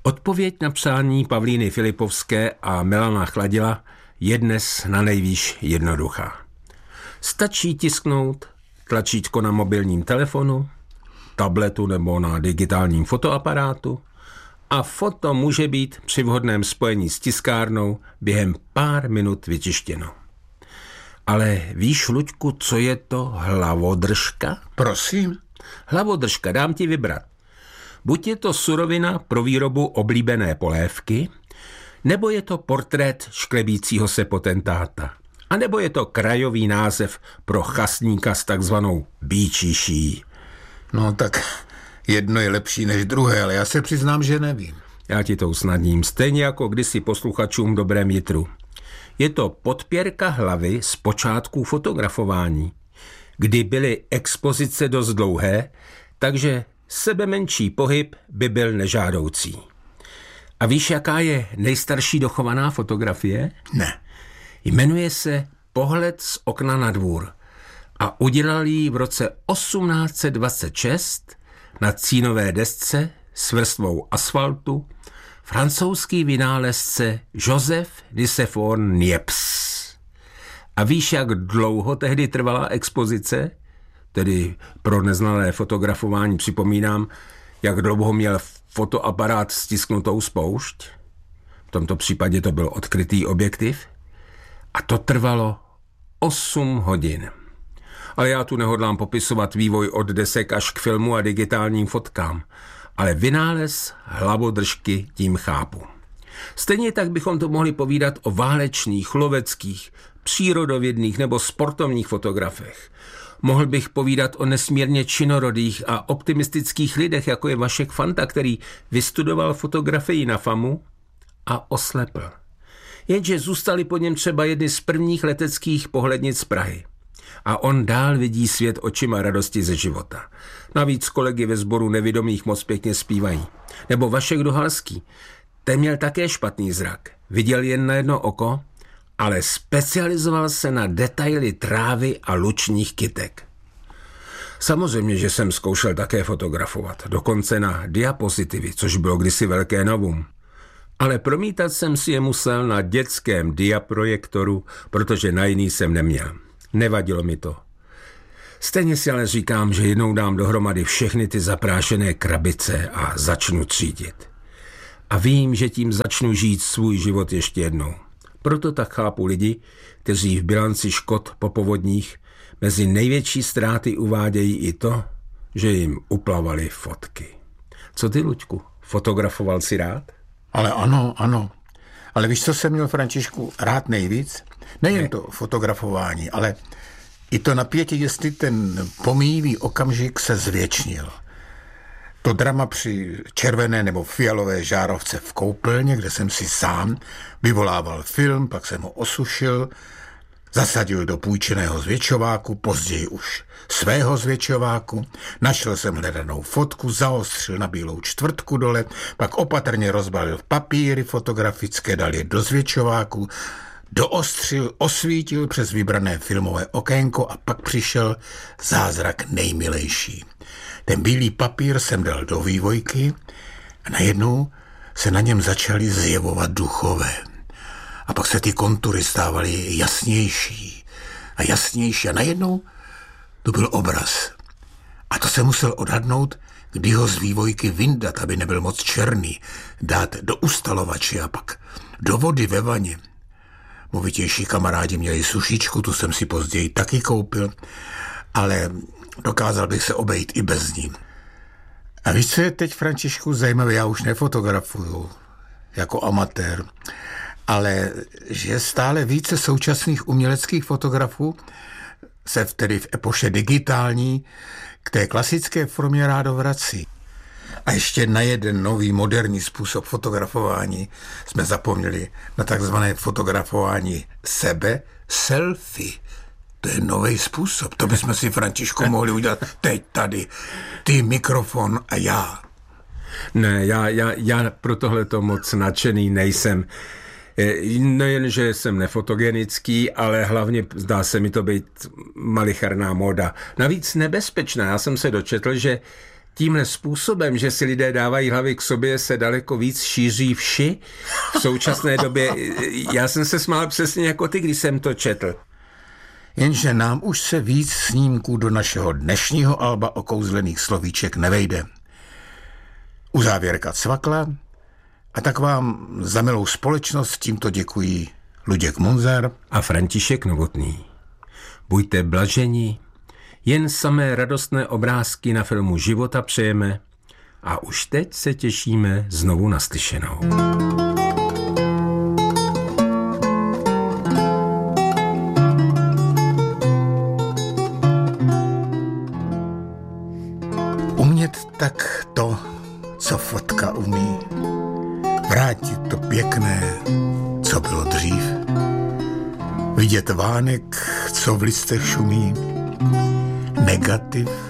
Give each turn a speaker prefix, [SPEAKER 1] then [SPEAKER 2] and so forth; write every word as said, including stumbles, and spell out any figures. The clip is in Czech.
[SPEAKER 1] Odpověď na přání Pavlíny Filipovské a Milana Chladila je dnes na nejvýš jednoduchá. Stačí tisknout tlačítko na mobilním telefonu, tabletu nebo na digitálním fotoaparátu a foto může být při vhodném spojení s tiskárnou během pár minut vytištěno. Ale víš, Luďku, co je to hlavodržka?
[SPEAKER 2] Prosím?
[SPEAKER 1] Hlavodržka, dám ti vybrat. Buď je to surovina pro výrobu oblíbené polévky, nebo je to portrét šklebícího se potentáta. A nebo je to krajový název pro chasníka s takzvanou býčiší.
[SPEAKER 2] No tak jedno je lepší než druhé, ale já se přiznám, že nevím.
[SPEAKER 1] Já ti to usnadním, stejně jako kdysi posluchačům dobrém jitru. Je to podpěrka hlavy z počátků fotografování, kdy byly expozice dost dlouhé, takže sebemenší pohyb by byl nežádoucí. A víš, jaká je nejstarší dochovaná fotografie?
[SPEAKER 2] Ne.
[SPEAKER 1] Jmenuje se Pohled z okna na dvůr a udělal ji v roce osmnáct set dvacet šest na cínové desce s vrstvou asfaltu francouzský vynálezce Joseph Nicephore Niepce. A víš, jak dlouho tehdy trvala expozice? Tedy pro neznalé fotografování připomínám, jak dlouho měl fotoaparát stisknutou spoušť. V tomto případě to byl odkrytý objektiv. A to trvalo osm hodin. Ale já tu nehodlám popisovat vývoj od desek až k filmu a digitálním fotkám. Ale vynález hlavodržky tím chápu. Stejně tak bychom to mohli povídat o válečných, loveckých, přírodovědných nebo sportovních fotografech. Mohl bych povídat o nesmírně činorodých a optimistických lidech, jako je Vašek Fanta, který vystudoval fotografii na FAMu a oslepl. Jenže zůstaly po něm třeba jedny z prvních leteckých pohlednic z Prahy. A on dál vidí svět očima radosti ze života. Navíc kolegy ve sboru nevidomých moc pěkně zpívají. Nebo Vašek Dohalský. Ten měl také špatný zrak. Viděl jen na jedno oko, ale specializoval se na detaily trávy a lučních kytek. Samozřejmě, že jsem zkoušel také fotografovat, dokonce na diapozitivy, což bylo kdysi velké novum. Ale promítat jsem si je musel na dětském diaprojektoru, protože na jiný jsem neměl. Nevadilo mi to. Stejně si ale říkám, že jednou dám dohromady všechny ty zaprášené krabice a začnu třídit. A vím, že tím začnu žít svůj život ještě jednou. Proto tak chápu lidi, kteří v bilanci škod po povodních mezi největší ztráty uvádějí i to, že jim uplavaly fotky. Co ty, Luďku, fotografoval si rád?
[SPEAKER 2] Ale ano, ano. Ale víš, co jsem měl, Františku, rád nejvíc? Nejen
[SPEAKER 1] ne.
[SPEAKER 2] to fotografování, ale i to napětí, jestli ten pomíjivý okamžik se zvětšnil. To drama při červené nebo fialové žárovce v koupelně, kde jsem si sám vyvolával film, pak jsem ho osušil, zasadil do půjčeného zvětšováku, později už svého zvětšováku, našel jsem hledanou fotku, zaostřil na bílou čtvrtku dole, pak opatrně rozbalil papíry fotografické, dal je do zvětšováku, doostřil, osvítil přes vybrané filmové okénko a pak přišel zázrak nejmilejší. Ten bílý papír jsem dal do vývojky a najednou se na něm začaly zjevovat duchové. A pak se ty kontury stávaly jasnější a jasnější a najednou to byl obraz. A to se musel odhadnout, kdy ho z vývojky vyndat, aby nebyl moc černý, dát do ustalovače a pak do vody ve vaně. Movitější kamarádi měli sušičku, tu jsem si později taky koupil, ale dokázal bych se obejít i bez ní. A víš, co je teď, Františku, zajímavé? Já už nefotografuju jako amatér, ale že stále více současných uměleckých fotografů se tedy v epoše digitální k té klasické formě rádo vrací. A ještě na jeden nový moderní způsob fotografování jsme zapomněli, na takzvané fotografování sebe, selfie. To je nový způsob. To bychom si, Františku, mohli udělat teď tady. Ty, mikrofon a já.
[SPEAKER 1] Ne, já, já, já pro tohleto moc nadšený nejsem. Nejen, že jsem nefotogenický, ale hlavně zdá se mi to být malicharná móda. Navíc nebezpečná. Já jsem se dočetl, že Tímhle způsobem, že si lidé dávají hlavy k sobě, se daleko víc šíří vši v současné době. Já jsem se smál přesně jako ty, když jsem to četl.
[SPEAKER 2] Jenže nám už se víc snímků do našeho dnešního alba okouzlených slovíček nevejde. Uzávěrka cvakla a tak vám za milou společnost tímto děkují Luděk Munzar
[SPEAKER 1] a František Novotný. Buďte blaženi, jen samé radostné obrázky na filmu života přejeme a už teď se těšíme znovu naslyšenou.
[SPEAKER 2] Umět tak to, co fotka umí, vrátit to pěkné, co bylo dřív, vidět vánek, co v listech šumí, negativ